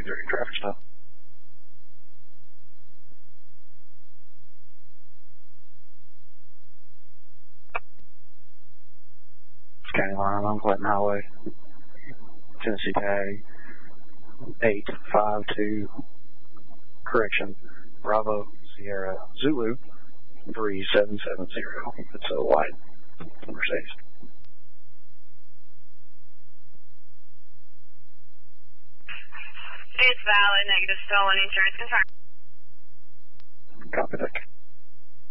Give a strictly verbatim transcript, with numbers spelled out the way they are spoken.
Is there any traffic stop? County line on Clinton Highway. Tennessee tag eight five two, correction, Bravo Sierra Zulu three seven seven zero. It's a white Mercedes. It's valid, negative stolen insurance confirmed. Copy that.